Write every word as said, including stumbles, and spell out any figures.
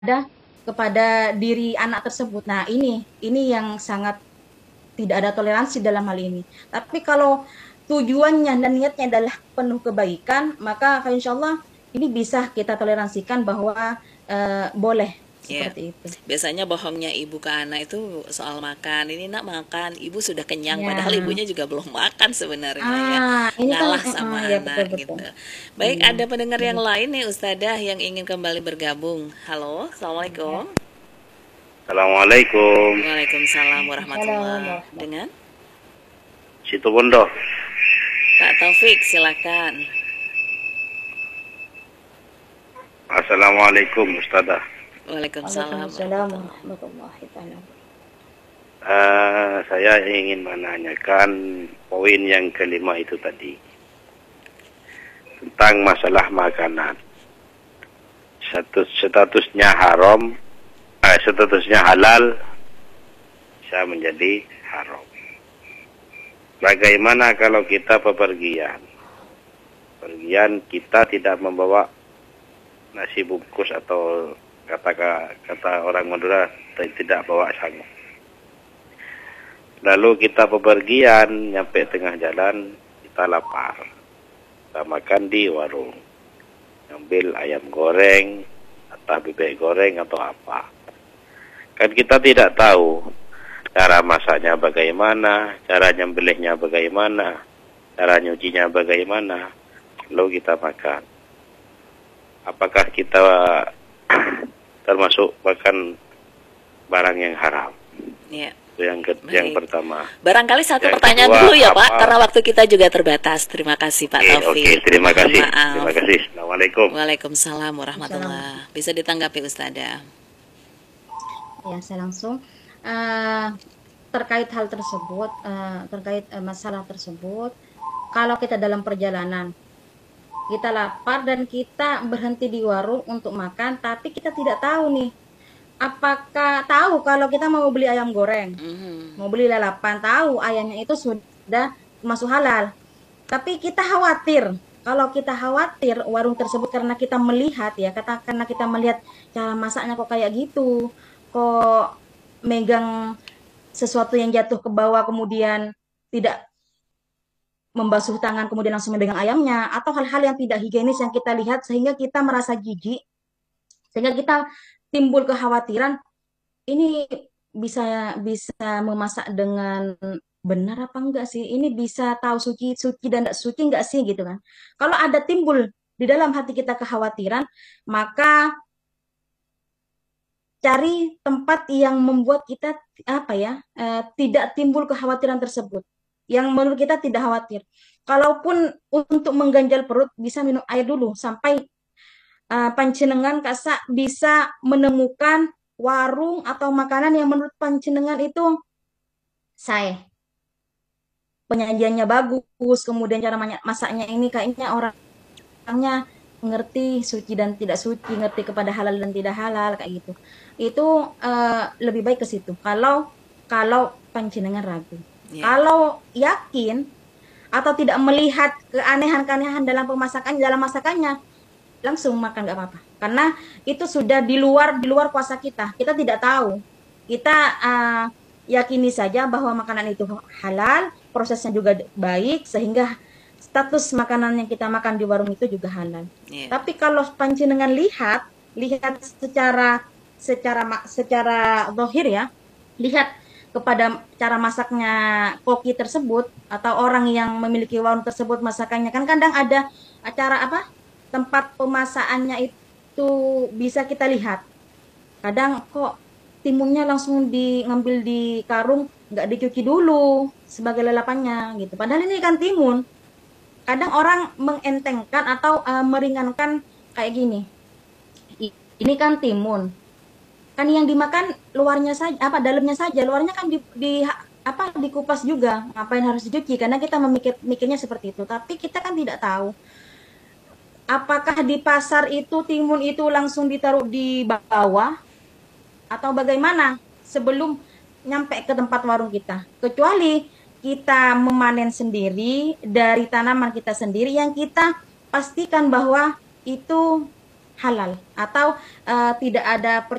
kepada diri anak tersebut. Nah, ini ini yang sangat tidak ada toleransi dalam hal ini. Tapi kalau tujuannya dan niatnya adalah penuh kebaikan, maka insya Allah ini bisa kita toleransikan bahwa eh, boleh Ya, seperti itu. biasanya bohongnya ibu ke anak itu soal makan. Ini nak makan, ibu sudah kenyang, padahal Ya, ibunya juga belum makan sebenarnya ya. ah ini kan Ngalah eh, eh, sama ya betul anak betul. gitu. Baik, Iya, ada pendengar yang begitu. lain nih Ustazah yang ingin kembali bergabung. Halo, Ya. Assalamualaikum. Assalamualaikum. Waalaikumsalam Assalamualaikum warahmatullah. warahmatullahi. Dengan Situ Bondo. Pak Taufik, silakan. Assalamualaikum Ustazah. Waalaikumsalam Waalaikumsalam warahmatullah. warahmatullahi taala. Eh, saya ingin menanyakan poin yang kelima itu tadi tentang masalah makanan. Status statusnya haram, eh, statusnya halal, bisa menjadi haram. Bagaimana kalau kita bepergian? Pergian kita tidak membawa nasi bungkus atau kata kata orang Madura tidak bawa sangu. Lalu kita bepergian, nyampe tengah jalan, kita lapar. Kita makan di warung. Ambil ayam goreng, atau bebek goreng, atau apa. Kan kita tidak tahu cara masaknya bagaimana, cara nyembelihnya bagaimana, cara nyucinya bagaimana. Lalu kita makan. Apakah kita termasuk makan barang yang haram? Ya, Itu yang ke, yang baik. pertama. Barangkali satu Yang pertanyaan kedua, dulu ya Pak, apa? karena waktu kita juga terbatas. Terima kasih Pak Oke, Taufik. oke, terima Mohon kasih. maaf. Terima kasih. Assalamualaikum. Waalaikumsalam Assalamualaikum. warahmatullah. Bisa ditanggapi Ustazah. Ya, saya langsung eh, terkait hal tersebut, eh, terkait eh, masalah tersebut. Kalau kita dalam perjalanan, kita lapar dan kita berhenti di warung untuk makan, tapi kita tidak tahu nih, apakah tahu kalau kita mau beli ayam goreng, Mhm. mau beli lalapan, tahu ayamnya itu sudah masuk halal. Tapi kita khawatir, kalau kita khawatir warung tersebut karena kita melihat ya, kata karena kita melihat cara masaknya kok kayak gitu, kok megang sesuatu yang jatuh ke bawah kemudian tidak membasuh tangan kemudian langsung memegang ayamnya atau hal-hal yang tidak higienis yang kita lihat sehingga kita merasa jijik, sehingga kita timbul kekhawatiran ini bisa bisa memasak dengan benar apa enggak sih? Ini bisa tahu suci suci dan tidak suci enggak sih gitu kan? Kalau ada timbul di dalam hati kita kekhawatiran, maka cari tempat yang membuat kita apa ya eh, tidak timbul kekhawatiran tersebut. Yang menurut kita tidak khawatir. Kalaupun untuk mengganjal perut bisa minum air dulu sampai eh, panjenengan kasa bisa menemukan warung atau makanan yang menurut panjenengan itu saya penyajiannya bagus, kemudian cara masaknya ini kayaknya orangnya ngerti suci dan tidak suci, ngerti kepada halal dan tidak halal kayak gitu. Itu eh, lebih baik ke situ. Kalau kalau panjenengan ragu. Ya. Kalau yakin atau tidak melihat keanehan-keanehan dalam pemasakan dalam masakannya, langsung makan nggak apa-apa. Karena itu sudah di luar di luar kuasa kita. Kita tidak tahu. Kita uh, yakini saja bahwa makanan itu halal, prosesnya juga baik sehingga status makanan yang kita makan di warung itu juga halal. Ya. Tapi kalau panjenengan lihat, lihat secara secara secara zahir ya, lihat kepada cara masaknya koki tersebut atau orang yang memiliki warung tersebut masakannya kan kadang ada acara apa tempat pemasakannya itu bisa kita lihat. Kadang kok timunnya langsung diambil di karung, nggak dicuci dulu sebagai lalapannya gitu. Padahal ini kan timun. Kadang orang mengentengkan atau uh, meringankan kayak gini. Ini kan timun. Kan yang dimakan luarnya saja, apa dalamnya saja, luarnya kan di, di apa dikupas juga. Ngapain harus dicuci? Karena kita memikir mikirnya seperti itu. Tapi kita kan tidak tahu apakah di pasar itu timun itu langsung ditaruh di bawah atau bagaimana sebelum nyampe ke tempat warung kita. Kecuali kita memanen sendiri dari tanaman kita sendiri yang kita pastikan bahwa itu halal atau uh, tidak ada